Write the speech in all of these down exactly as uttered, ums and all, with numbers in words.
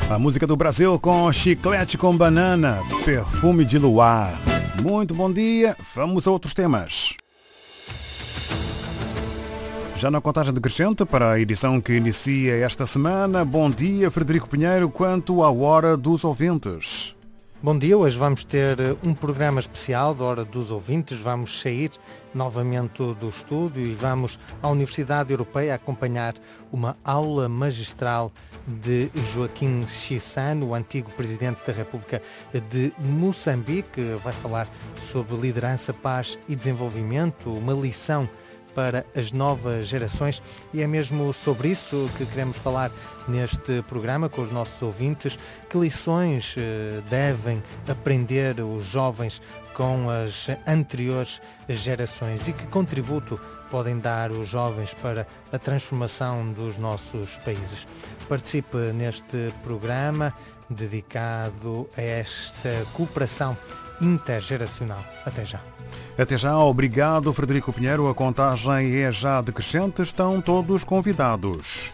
A música do Brasil com Chiclete com Banana, Perfume de Luar. Muito bom dia, vamos a outros temas. Já na contagem decrescente para a edição que inicia esta semana, bom dia Frederico Pinheiro, quanto à Hora dos Ouvintes. Bom dia, hoje vamos ter um programa especial da Hora dos Ouvintes, vamos sair novamente do estúdio e vamos à Universidade Europeia acompanhar uma aula magistral de Joaquim Chissano, o antigo Presidente da República de Moçambique. Vai falar sobre liderança, paz e desenvolvimento, uma lição para as novas gerações, e é mesmo sobre isso que queremos falar neste programa com os nossos ouvintes. Que lições eh, devem aprender os jovens com as anteriores gerações e que contributo podem dar os jovens para a transformação dos nossos países? Participe neste programa dedicado a esta cooperação intergeracional. Até já. Até já, obrigado Frederico Pinheiro. A contagem é já decrescente, estão todos convidados.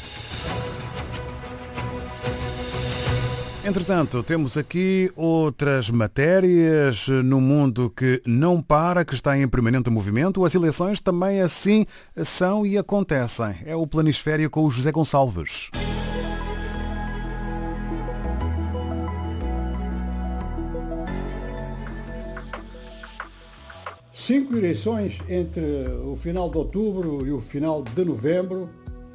Entretanto, temos aqui outras matérias no mundo que não para, que está em permanente movimento. As eleições também assim são e acontecem. É o Planisfério com o José Gonçalves. Cinco eleições entre o final de outubro e o final de novembro,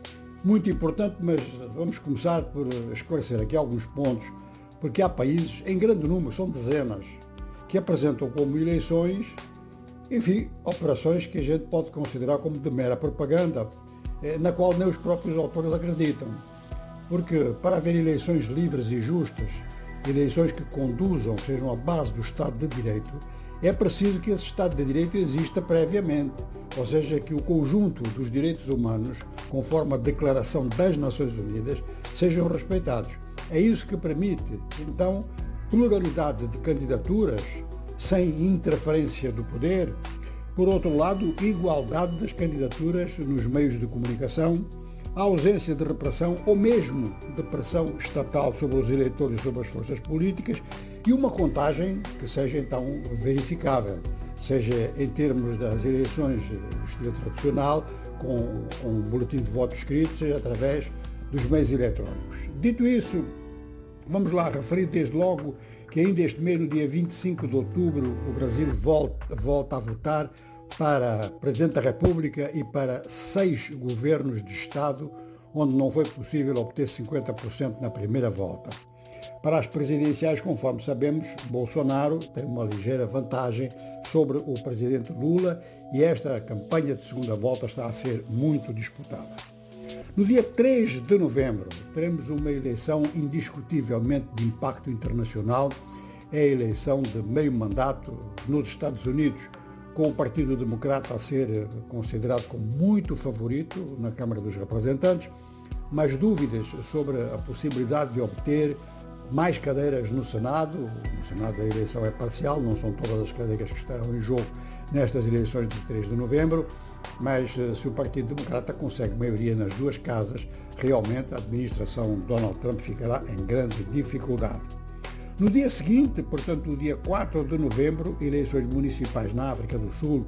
muito importante, mas vamos começar por esclarecer aqui alguns pontos, porque há países, em grande número, são dezenas, que apresentam como eleições, enfim, operações que a gente pode considerar como de mera propaganda, na qual nem os próprios autores acreditam. Porque para haver eleições livres e justas, eleições que conduzam, sejam a base do Estado de Direito, é preciso que esse Estado de Direito exista previamente, ou seja, que o conjunto dos direitos humanos, conforme a Declaração das Nações Unidas, sejam respeitados. É isso que permite, então, pluralidade de candidaturas sem interferência do poder. Por outro lado, igualdade das candidaturas nos meios de comunicação, a ausência de repressão ou mesmo de pressão estatal sobre os eleitores e sobre as forças políticas e uma contagem que seja então verificável, seja em termos das eleições do estilo tradicional, com, com um boletim de voto escrito, seja através dos meios eletrónicos. Dito isso, vamos lá referir desde logo que ainda este mês, no dia vinte e cinco de outubro, o Brasil volta, volta a votar para Presidente da República e para seis governos de Estado, onde não foi possível obter cinquenta por cento na primeira volta. Para as presidenciais, conforme sabemos, Bolsonaro tem uma ligeira vantagem sobre o Presidente Lula e esta campanha de segunda volta está a ser muito disputada. No dia três de novembro, teremos uma eleição indiscutivelmente de impacto internacional, é a eleição de meio mandato nos Estados Unidos, com o Partido Democrata a ser considerado como muito favorito na Câmara dos Representantes, mas dúvidas sobre a possibilidade de obter mais cadeiras no Senado. No Senado a eleição é parcial, não são todas as cadeiras que estarão em jogo nestas eleições de três de novembro, mas se o Partido Democrata consegue maioria nas duas casas, realmente a administração de Donald Trump ficará em grande dificuldade. No dia seguinte, portanto, no dia quatro de novembro, eleições municipais na África do Sul.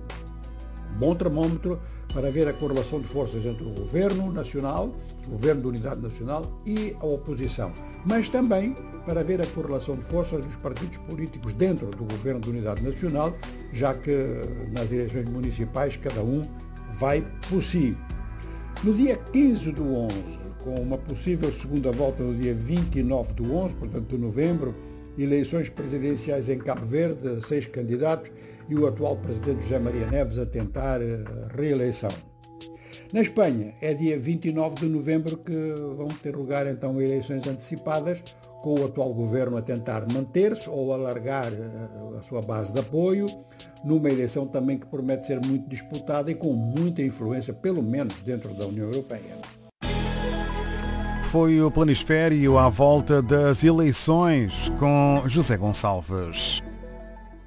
Bom termômetro para ver a correlação de forças entre o Governo Nacional, o Governo de Unidade Nacional e a oposição. Mas também para ver a correlação de forças dos partidos políticos dentro do Governo de Unidade Nacional, já que nas eleições municipais cada um vai por si. No dia quinze do onze, com uma possível segunda volta no dia vinte e nove do onze, portanto de novembro, eleições presidenciais em Cabo Verde, seis candidatos e o atual presidente José Maria Neves a tentar reeleição. Na Espanha, é dia vinte e nove de novembro que vão ter lugar então eleições antecipadas, com o atual governo a tentar manter-se ou alargar a sua base de apoio, numa eleição também que promete ser muito disputada e com muita influência, pelo menos dentro da União Europeia. Foi o Planisfério à volta das eleições com José Gonçalves.